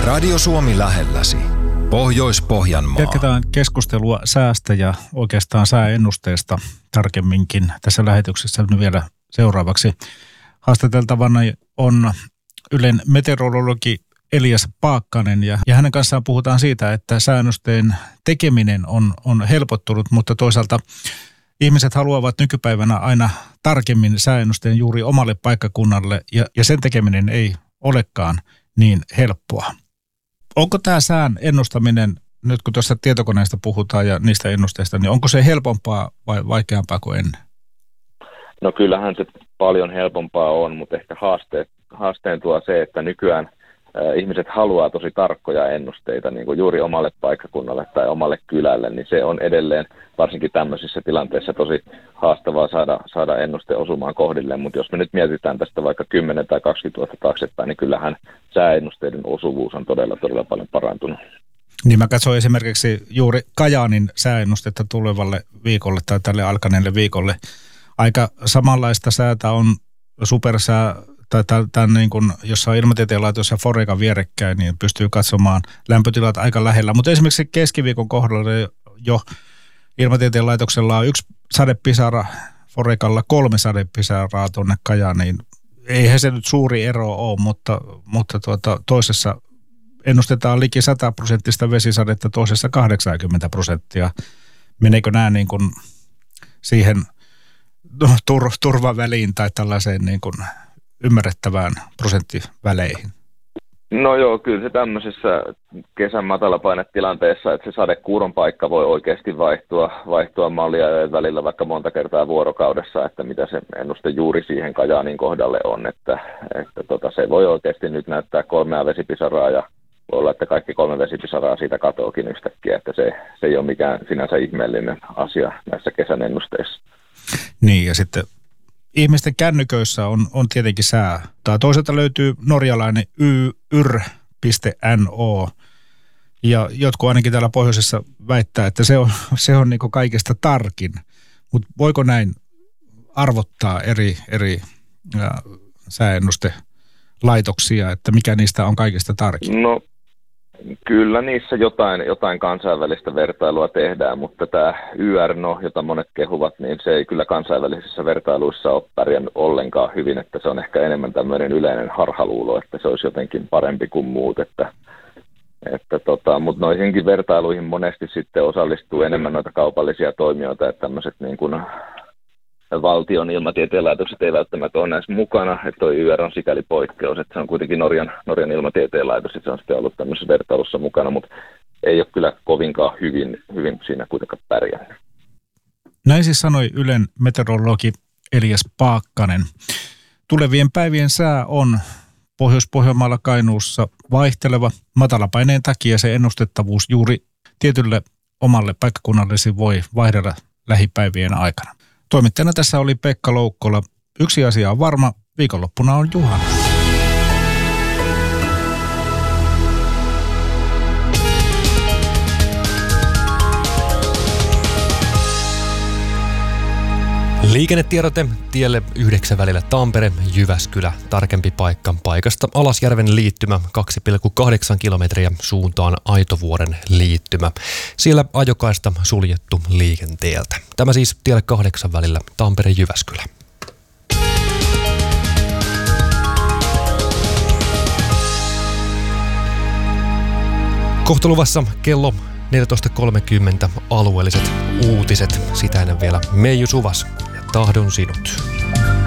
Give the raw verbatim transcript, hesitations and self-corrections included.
Radio Suomi lähelläsi. Pohjois-Pohjanmaa. Jatketaan keskustelua säästä ja oikeastaan sääennusteesta tarkemminkin tässä lähetyksessä vielä seuraavaksi. Haastateltavana on Ylen meteorologi Elias Paakkanen ja, ja hänen kanssaan puhutaan siitä, että sääennusteen tekeminen on, on helpottunut, mutta toisaalta ihmiset haluavat nykypäivänä aina tarkemmin sääennusteen juuri omalle paikkakunnalle ja, ja sen tekeminen ei olekaan niin helppoa. Onko tämä sään ennustaminen, nyt kun tuossa tietokoneesta puhutaan ja niistä ennusteista, niin onko se helpompaa vai vaikeampaa kuin ennen? No kyllähän se paljon helpompaa on, mutta ehkä haaste, haasteen tuo se, että nykyään äh, ihmiset haluaa tosi tarkkoja ennusteita niin kuin juuri omalle paikkakunnalle tai omalle kylälle, niin se on edelleen varsinkin tämmöisissä tilanteissa tosi haastavaa saada, saada ennuste osumaan kohdilleen, mutta jos me nyt mietitään tästä vaikka kymmenen tai kaksikymmentä vuotta taaksepäin, niin kyllähän sääennusteiden osuvuus on todella, todella paljon parantunut. Niin mä katsoin esimerkiksi juuri Kajaanin sääennustetta tulevalle viikolle tai tälle alkaneelle viikolle. Aika samanlaista säätä on supersää tai tämän niin kuin, jossa on ilmatieteen laitos ja Foreca vierekkäin, niin pystyy katsomaan lämpötilat aika lähellä. Mutta esimerkiksi keskiviikon kohdalla jo ilmatieteen laitoksella on yksi sadepisara, Forecalla kolme sadepisaraa tuonne Kajaaniin. Eihän se nyt suuri ero ole, mutta, mutta tuota, toisessa ennustetaan liki sata prosenttista vesisadetta, toisessa kahdeksankymmentä prosenttia. Meneekö nämä niin kuin siihen tur- turvaväliin tai tällaiseen niin kuin ymmärrettävään prosenttiväleihin? No joo, kyllä se tämmöisessä kesän matalapainetilanteessa, että se sadekuuron paikka voi oikeasti vaihtua, vaihtua mallia välillä vaikka monta kertaa vuorokaudessa, että mitä se ennuste juuri siihen Kajaanin kohdalle on, että, että tota, se voi oikeasti nyt näyttää kolmea vesipisaraa ja voi olla, että kaikki kolme vesipisaraa siitä katoakin yhtäkkiä, että se, se ei ole mikään sinänsä ihmeellinen asia näissä kesän ennusteissa. Niin ja sitten ihmisten kännyköissä on, on tietenkin sää. Tai toisaalta löytyy norjalainen y r piste n o. Ja jotkut ainakin täällä pohjoisessa väittää, että se on, se on niin kuin kaikista tarkin. Mutta voiko näin arvottaa eri, eri ää, sääennustelaitoksia, että mikä niistä on kaikista tarkin? No kyllä niissä jotain, jotain kansainvälistä vertailua tehdään, mutta tämä Y R N O, jota monet kehuvat, niin se ei kyllä kansainvälisissä vertailuissa ole pärjännyt ollenkaan hyvin, että se on ehkä enemmän tämmöinen yleinen harhaluulo, että se olisi jotenkin parempi kuin muut, että, että tota, mutta noihinkin vertailuihin monesti sitten osallistuu enemmän noita kaupallisia toimijoita, että tämmöiset niin kuin valtion ilmatieteen laitokset ei välttämättä ole näissä mukana, että tuo Y R on sikäli poikkeus, että se on kuitenkin Norjan, Norjan ilmatieteen laitos, että se on sitten ollut tämmöisessä vertailussa mukana, mutta ei ole kyllä kovinkaan hyvin, hyvin siinä kuitenkaan pärjännyt. Näin siis sanoi Ylen meteorologi Elias Paakkanen. Tulevien päivien sää on Pohjois-Pohjanmaalla Kainuussa vaihteleva. Matalapaineen takia se ennustettavuus juuri tietylle omalle paikkakunnallesi voi vaihdella lähipäivien aikana. Toimittajana tässä oli Pekka Loukkola. Yksi asia on varma, viikonloppuna on juhannus. Liikennetiedote tielle yhdeksän välillä Tampere, Jyväskylä, tarkempi paikka paikasta Alasjärven liittymä, kaksi pilkku kahdeksan kilometriä suuntaan Aitovuoren liittymä. Siellä ajokaista suljettu liikenteeltä. Tämä siis tielle kahdeksan välillä Tampere, Jyväskylä. Kohtaluvassa kello neljätoista kolmekymmentä alueelliset uutiset. Sitä ennen vielä Meiju Suvas ja Tahdon sinut.